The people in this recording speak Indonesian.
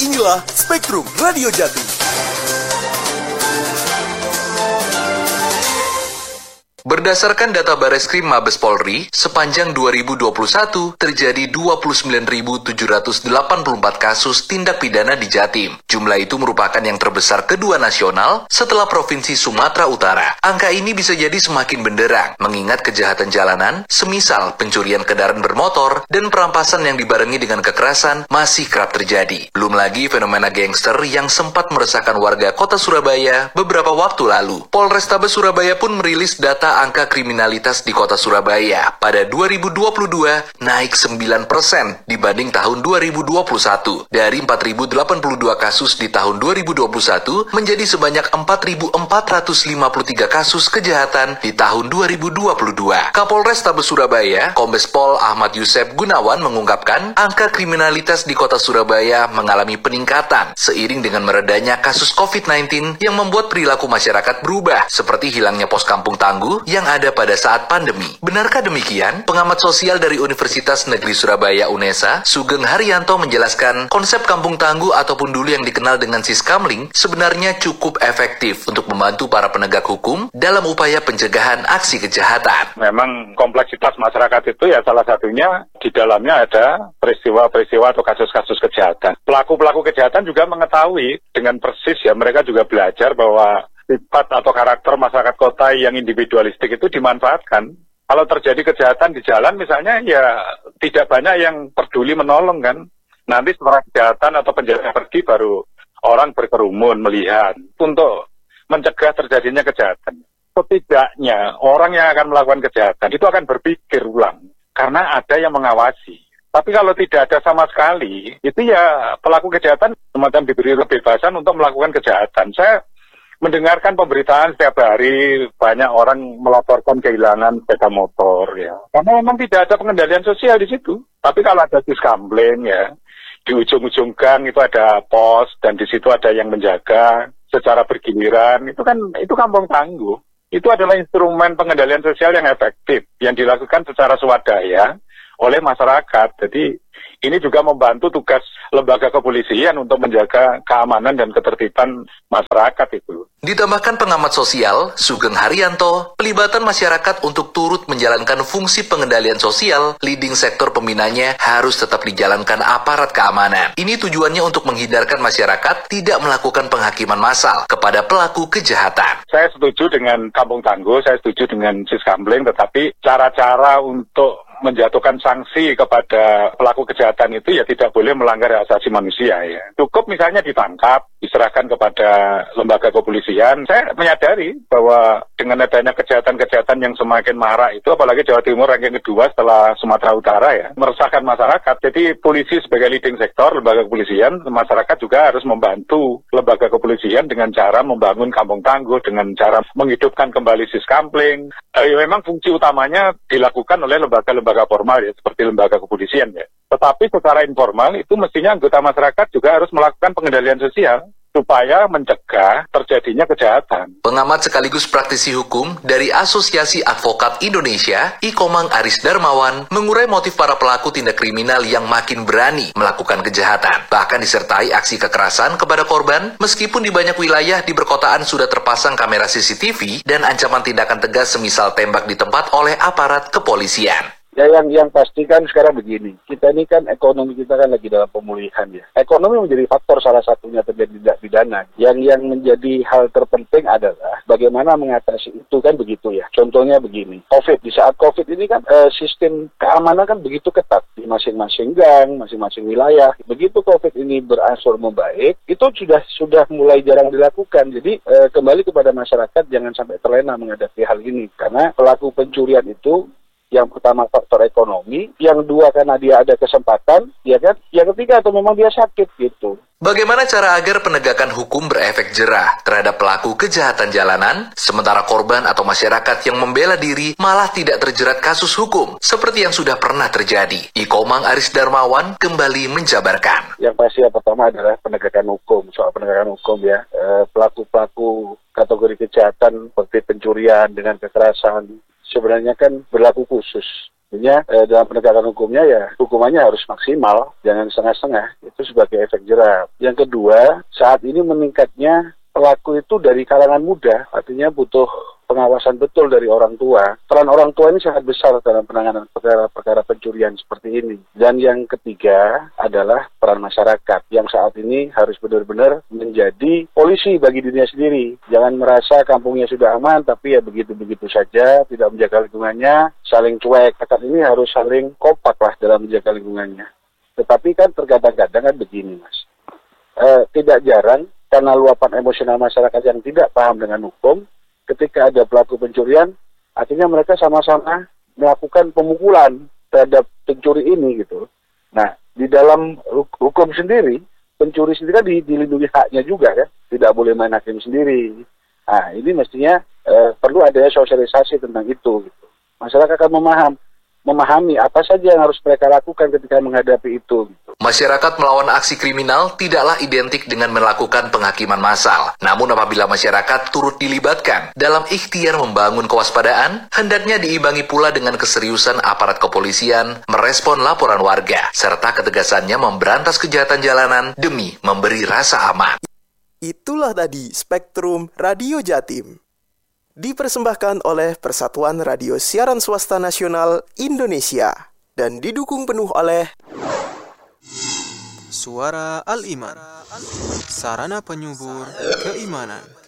Inilah Spektrum Radio Jatim. Berdasarkan data Bareskrim Mabes Polri, sepanjang 2021 terjadi 29.784 kasus tindak pidana di Jatim. Jumlah itu merupakan yang terbesar kedua nasional setelah Provinsi Sumatera Utara. Angka ini bisa jadi semakin benderang, mengingat kejahatan jalanan, semisal pencurian kendaraan bermotor dan perampasan yang dibarengi dengan kekerasan masih kerap terjadi. Belum lagi fenomena gangster yang sempat meresahkan warga kota Surabaya beberapa waktu lalu. Polrestabes Surabaya pun merilis data angka kriminalitas di kota Surabaya pada 2022 naik 9% dibanding tahun 2021. Dari 4.082 kasus di tahun 2021 menjadi sebanyak 4.453 kasus kejahatan di tahun 2022. Kapolrestabes Surabaya, Kombes Pol Ahmad Yusef Gunawan mengungkapkan angka kriminalitas di kota Surabaya mengalami peningkatan seiring dengan meredanya kasus COVID-19 yang membuat perilaku masyarakat berubah, seperti hilangnya pos kampung tangguh yang ada pada saat pandemi. Benarkah demikian? Pengamat sosial dari Universitas Negeri Surabaya UNESA, Sugeng Haryanto menjelaskan konsep kampung tangguh ataupun dulu yang dikenal dengan siskamling sebenarnya cukup efektif untuk membantu para penegak hukum dalam upaya pencegahan aksi kejahatan. Memang kompleksitas masyarakat itu ya salah satunya di dalamnya ada peristiwa-peristiwa atau kasus-kasus kejahatan. Pelaku-pelaku kejahatan juga mengetahui dengan persis ya, mereka juga belajar bahwa sifat atau karakter masyarakat kota yang individualistik itu dimanfaatkan. Kalau terjadi kejahatan di jalan misalnya, ya tidak banyak yang peduli menolong kan. Nanti setelah kejahatan atau penjaga pergi baru orang berkerumun melihat untuk mencegah terjadinya kejahatan. Setidaknya orang yang akan melakukan kejahatan itu akan berpikir ulang karena ada yang mengawasi. Tapi kalau tidak ada sama sekali, itu ya pelaku kejahatan semacam diberi kebebasan untuk melakukan kejahatan. Saya mendengarkan pemberitaan setiap hari, banyak orang melaporkan kehilangan sepeda motor ya. Karena memang tidak ada pengendalian sosial di situ. Tapi kalau ada siskamling ya, di ujung-ujung gang itu ada pos dan di situ ada yang menjaga secara bergiliran, itu kampung tangguh. Itu adalah instrumen pengendalian sosial yang efektif yang dilakukan secara swadaya oleh masyarakat. Jadi ini juga membantu tugas lembaga kepolisian untuk menjaga keamanan dan ketertiban masyarakat itu. Ditambahkan pengamat sosial, Sugeng Haryanto, pelibatan masyarakat untuk turut menjalankan fungsi pengendalian sosial, leading sektor pembinanya harus tetap dijalankan aparat keamanan. Ini tujuannya untuk menghindarkan masyarakat tidak melakukan penghakiman massal kepada pelaku kejahatan. Saya setuju dengan kampung tangguh, saya setuju dengan siskamling, tetapi cara-cara untuk menjatuhkan sanksi kepada pelaku kejahatan itu ya tidak boleh melanggar hak asasi manusia ya. Cukup misalnya ditangkap, diserahkan kepada lembaga kepolisian. Saya menyadari bahwa dengan adanya kejahatan-kejahatan yang semakin marak itu, apalagi Jawa Timur ranking kedua setelah Sumatera Utara ya, meresahkan masyarakat. Jadi polisi sebagai leading sektor, lembaga kepolisian, masyarakat juga harus membantu lembaga kepolisian dengan cara membangun kampung tangguh, dengan cara menghidupkan kembali siskamling. Memang fungsi utamanya dilakukan oleh lembaga formal ya, seperti lembaga kepolisian ya. Tetapi secara informal itu mestinya anggota masyarakat juga harus melakukan pengendalian sosial supaya mencegah terjadinya kejahatan. Pengamat sekaligus praktisi hukum dari Asosiasi Advokat Indonesia, Ikomang Aris Darmawan, mengurai motif para pelaku tindak kriminal yang makin berani melakukan kejahatan. Bahkan disertai aksi kekerasan kepada korban, meskipun di banyak wilayah di perkotaan sudah terpasang kamera CCTV dan ancaman tindakan tegas semisal tembak di tempat oleh aparat kepolisian. Ya yang pasti kan sekarang begini, kita ini kan ekonomi kita kan lagi dalam pemulihan ya. Ekonomi menjadi faktor salah satunya terjadi tindak pidana. Yang menjadi hal terpenting adalah bagaimana mengatasi itu kan begitu ya. Contohnya begini, COVID, di saat COVID ini kan sistem keamanan kan begitu ketat di masing-masing gang, masing-masing wilayah. Begitu COVID ini berangsur membaik, itu sudah mulai jarang dilakukan. Jadi kembali kepada masyarakat jangan sampai terlena menghadapi hal ini. Karena pelaku pencurian itu yang pertama faktor ekonomi, yang dua karena dia ada kesempatan, ya kan? Yang ketiga atau memang dia sakit gitu. Bagaimana cara agar penegakan hukum berefek jerah terhadap pelaku kejahatan jalanan, sementara korban atau masyarakat yang membela diri malah tidak terjerat kasus hukum, seperti yang sudah pernah terjadi? Ikomang Aris Darmawan kembali menjabarkan. Yang pasti yang pertama adalah penegakan hukum. Soal penegakan hukum ya, pelaku-pelaku kategori kejahatan seperti pencurian dengan kekerasan, sebenarnya kan berlaku khusus. Artinya dalam penegakan hukumnya ya hukumannya harus maksimal, jangan setengah-setengah. Itu sebagai efek jerah. Yang kedua, saat ini meningkatnya pelaku itu dari kalangan muda, artinya butuh pengawasan betul dari orang tua. Peran orang tua ini sangat besar dalam penanganan perkara-perkara pencurian seperti ini. Dan yang ketiga adalah peran masyarakat yang saat ini harus benar-benar menjadi polisi bagi dirinya sendiri. Jangan merasa kampungnya sudah aman, tapi ya begitu-begitu saja, tidak menjaga lingkungannya, saling cuek. Masyarakat ini harus saling kompak lah dalam menjaga lingkungannya. Tetapi kan terkadang-kadang kan begini, Mas. Tidak jarang karena luapan emosional masyarakat yang tidak paham dengan hukum, ketika ada pelaku pencurian, artinya mereka sama-sama melakukan pemukulan terhadap pencuri ini gitu. Nah, di dalam hukum sendiri, pencuri sendiri kan dilindungi haknya juga kan, tidak boleh main hakim sendiri. Nah, ini mestinya perlu ada sosialisasi tentang itu gitu. Masyarakat akan memahami apa saja yang harus mereka lakukan ketika menghadapi itu gitu. Masyarakat melawan aksi kriminal tidaklah identik dengan melakukan penghakiman massal. Namun apabila masyarakat turut dilibatkan dalam ikhtiar membangun kewaspadaan, hendaknya diimbangi pula dengan keseriusan aparat kepolisian merespon laporan warga, serta ketegasannya memberantas kejahatan jalanan demi memberi rasa aman. Itulah tadi Spektrum Radio Jatim. Dipersembahkan oleh Persatuan Radio Siaran Swasta Nasional Indonesia dan didukung penuh oleh Suara Al-Iman, sarana penyubur keimanan.